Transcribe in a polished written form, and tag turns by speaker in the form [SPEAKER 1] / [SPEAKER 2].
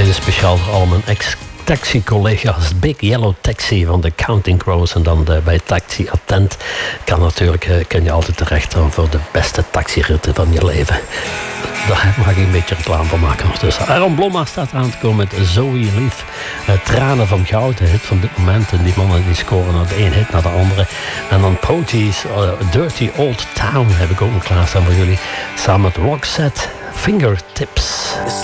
[SPEAKER 1] Dit is speciaal voor al mijn ex-taxi-collega's. Big Yellow Taxi van de Counting Crows. En dan bij Taxi Attent kun je altijd terecht voor de beste taxiritten van je leven. Daar mag ik een beetje reclame van maken ondertussen. Aaron Blomma staat aan te komen met Zoe Lief. Tranen van goud, de hit van dit moment. En die mannen die scoren de een hit naar de andere. En dan Poties, Dirty Old Town heb ik ook nog klaarstaan voor jullie. Samen met Roxette, Fingertips.